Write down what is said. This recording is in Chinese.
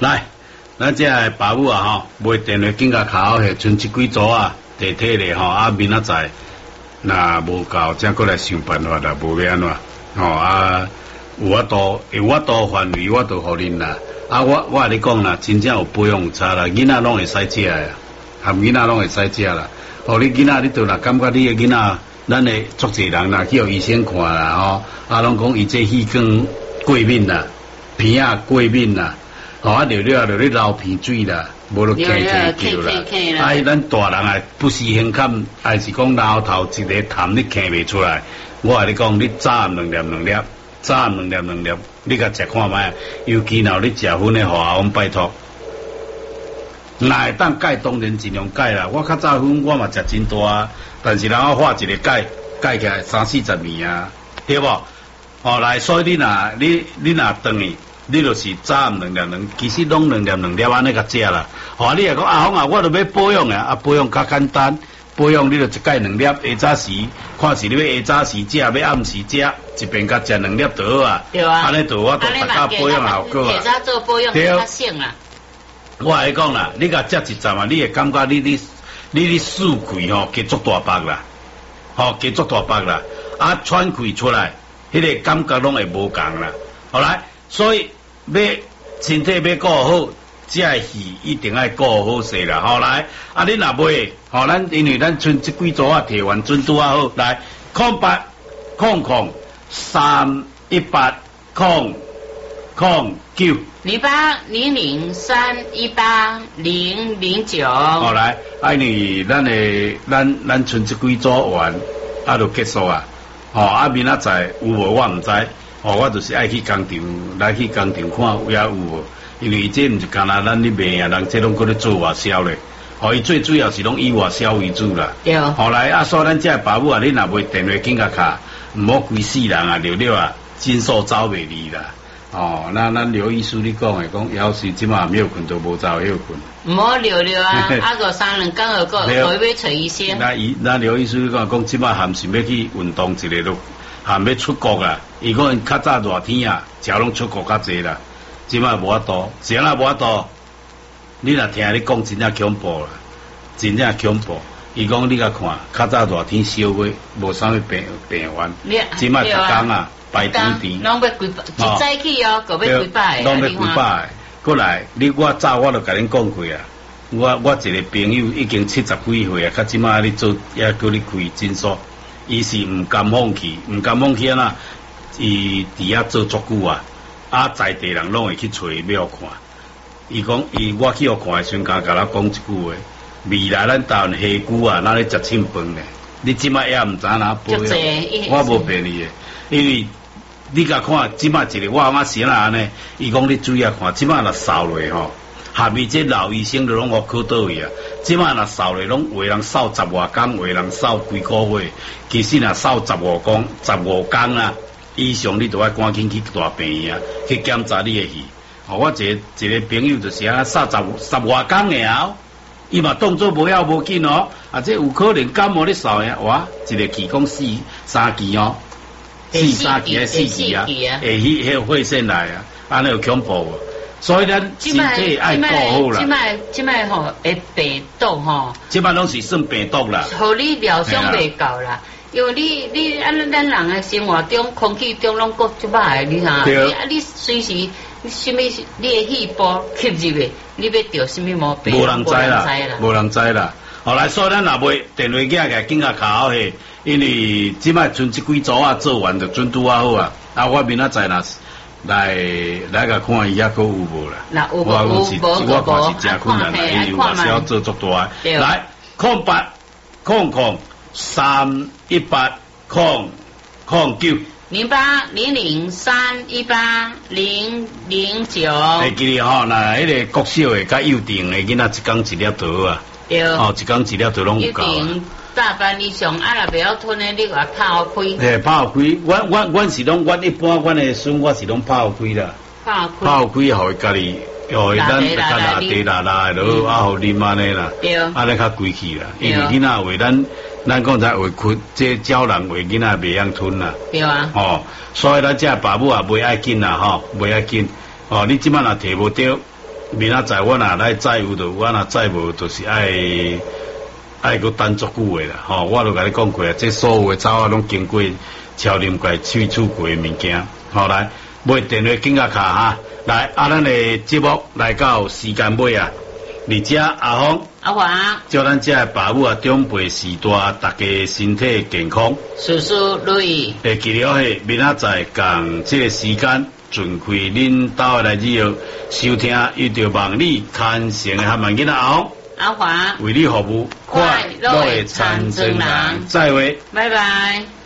来，咱这个爸母啊吼，买电话紧甲卡好下，剩一几组啊，地铁咧吼，啊明仔载若无够，才过来想办法啦，无要安怎吼啊？有法度范围，我就互恁啦。啊，我甲你讲啦，真正有保养有差啦，囡仔拢会使食呀，含囡仔拢会使食啦。互你囡仔，你就若感觉你个囡仔，咱诶足侪人啦，去互医生看啦吼，啊，拢讲伊这气管过敏啦，鼻啊过敏啦。吼啊，流了咧流鼻水啦，无就咳叫啦。啊，咱大人啊，不时很看，还是讲挠头一个痰你咳袂出来。我甲你讲，你早暗两粒，早暗两粒，你甲食看卖。尤其若你食薰的话，我拜托，若会当钙当然尽量钙啦。我较早薰我嘛食真多啊，但是人我化一个钙起来30-40年啊，对无？哦，来，所以你若断去。你就是早暗两粒，其实拢两粒安尼甲食啦。吼，你若讲阿峰啊，我著要保养啊，保养较简单，保养你著一盖两粒，下早时看是你要下早时食，要暗时食，一边甲食两粒就好啊。对啊，安尼就我都大家保养效果啊。 下早做保养比较省啦。 我来讲啦，你甲食一站啊，你会感觉你输气吼，加足大白啦，吼加足大白啦，啊喘气出来，迄个感觉拢会无共啦。好来，所以。要身体要顾好，这戏一定要顾好势啦。好来，啊你若袂，吼咱因为咱剩这几组啊，摕完准拄啊好来0800380009。 0800380009。 好来，因为咱剩这几组完，啊就结束啊。吼啊明仔载有无我毋知。哦，我就是爱去工厂，来去工厂看也有无，因为这毋是干那咱咧卖啊，人这拢搁咧做外销咧。哦，伊最主要是拢以外销为主啦。对。后来啊，所以咱这爸母啊，你若袂电话紧甲卡，毋好规世人啊，了啊，金数走袂离啦。哦，那咱刘医师你讲诶，讲要是即马没有困都无走有困。 毋好聊啊，啊个3、2天后个，要找医生。 那刘医师讲即马含是要去运动一个咯。含要出国啊！伊讲较早热天啊，食拢出国较济啦。即摆无法度，是安那无法度。你若听你讲，真正恐怖啦，真正恐怖。伊讲你甲看，较早热天烧月，无啥物病源。即摆逐工啊，排长长。 拢要几百，一早起哦，个要几百拢要几百。过来，我早我就甲恁讲过啊。我一个朋友已經70幾歲啊，較即馬你做也叫你開診所。伊是毋甘放棄啊呐！伊伫遐做足久啊，啊在地人拢会去找伊要看。伊讲我去互看诶瞬间，甲咱讲一句话：未来咱台湾虾龜啊，哪咧食凊饭咧？你即摆也毋知影保养，我无骗你诶，因为你甲看即摆一个我是安尼，伊讲你注意啊看，即摆若扫落吼。下面这老医生都拢我考到位啊！即摆若扫咧，拢有人扫10外工，有人扫几个月。其实若扫15工啊以上，你都要赶紧去大病院啊，去检查你的肺。哦，我一个朋友就是啊，扫10外工了，伊嘛当作无要无紧哦。啊，这有可能感冒咧扫呀，哇，一个期讲3期哦，4期还4期啊，会迄血腺来啊，安尼有恐怖哦。所以咱身体爱顾好啦。 即摆吼会病毒吼。 即摆拢是算病毒啦。 互你疗伤袂够啦，因为你咱人诶生活中、空气中拢各即歹，你哈。对。你随时你什么你诶细胞吸入诶，你要得什么毛病？ 无人知啦。后来所以咱若袂电话架紧甲卡好去，因为即摆剩即几组啊做完就准拄啊好啊。啊，我明仔载若。来甲看伊遐佫有无啦？我看是真困难啦，因为我是要做足大。来0800380009。 0800380009。 会记哩吼，那迄个国小诶甲幼稚园诶囡仔，一工一粒就好啊。对。哦，一工一粒就拢有够啊。 大班以上，啊，若袂晓吞诶，你话拍开。 嘿，拍开，阮是拢，阮一般阮诶孙，我是拢拍开啦。拍开，互伊家己，互伊咱甲拉地拉落，啊，互啉安尼啦。对。安尼较规气啦，因为囡仔话咱讲才话困，这鸟人话囡仔袂晓吞啦。对啊。哦，所以咱这爸母也袂爱紧啦，吼，袂爱紧。哦，你即摆若摕无着， 明仔载我若来载有就有，我若载无就是爱搁等足久的啦。吼，我都甲你讲过啊，这所有的草啊拢经过超临界萃取过的物件。好，来买电话紧甲卡哈，来咱的节目来到时间尾啊。而且阿峰、 阿华， 叫咱这爸母啊，长辈时代，大家身体健康， 事事如意。 会记了嘿，明仔载共这个时间，准开恁兜来以后收听，伊就望你牵成的汉文囡仔阿峰、 阿华为你服务， 快乐的田庄人， 再会， 拜拜。